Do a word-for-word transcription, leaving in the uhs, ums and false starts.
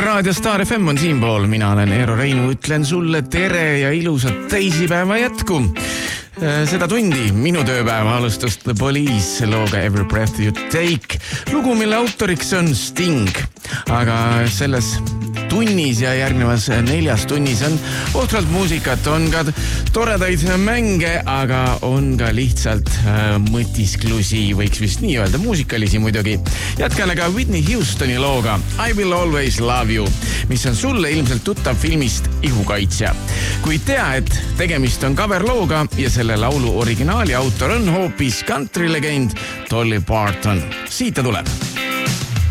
Raadio Star F M on siinpool, mina olen Eero Reinu, ütlen sulle tere ja ilusat teisipäeva jätku. Seda tundi minu tööpäeva alustas The Police looga Every Breath You Take, lugu mille autoriks on Sting, aga selles tunnis ja järgnevas neljas tunnis on ohtralt muusikat, on ka toredaid mänge, aga on ka lihtsalt mõtisklusi, võiks vist nii öelda, muusikalisi muidugi. Jätkane ka Whitney Houstoni looga I Will Always Love You, mis on sulle ilmselt tuttav filmist Ihukaitsja. Kui tea, et tegemist on coverlooga ja selle laulu originaali autor on hoopis country legend Dolly Parton. Siit ta tuleb.